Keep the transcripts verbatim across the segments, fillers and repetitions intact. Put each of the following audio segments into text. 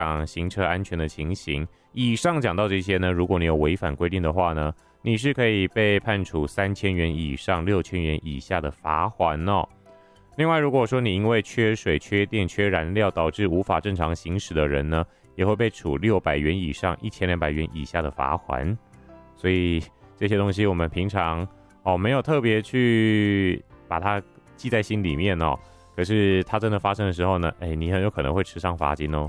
讲行车安全的情形。以上讲到这些呢，如果你有违反规定的话呢，你是可以被判处三千元以上六千元以下的罚锾哦。另外，如果说你因为缺水、缺电、缺燃料导致无法正常行驶的人呢，也会被处六百元以上一千两百元以下的罚锾。所以这些东西我们平常哦没有特别去把它记在心里面哦，可是它真的发生的时候呢，哎，你很有可能会吃上罚金哦。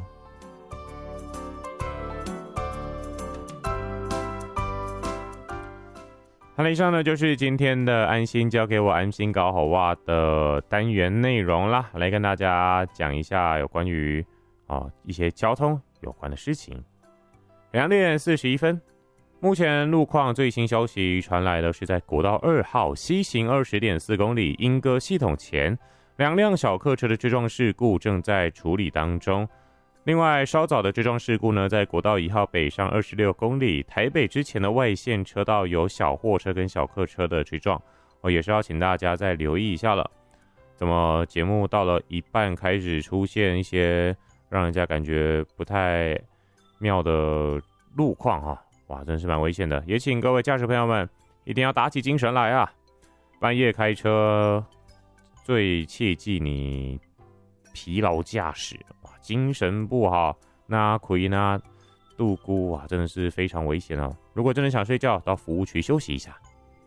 好了，以上呢就是今天的安心交给我安心搞好哇的单元内容啦，来跟大家讲一下有关于哦一些交通有关的事情。两点四十一分，目前路况最新消息传来的是在国道二号西行 二十点四公里莺歌系统前，两辆小客车的追撞事故正在处理当中。另外，稍早的追撞事故呢，在国道一号北上二十六公里台北之前的外线车道有小货车跟小客车的追撞，哦，也是要请大家再留意一下了。怎么节目到了一半开始出现一些让人家感觉不太妙的路况啊？哇，真是蛮危险的，也请各位驾驶朋友们一定要打起精神来啊！半夜开车最切记你疲劳驾驶，哇，精神不好，那亏那度孤哇，真的是非常危险哦。如果真的想睡觉，到服务区休息一下。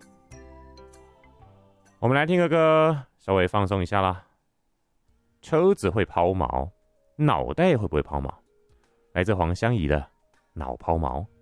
我们来听个歌，稍微放松一下啦。车子会抛锚，脑袋会不会抛锚？来自黄湘怡的《脑抛锚》。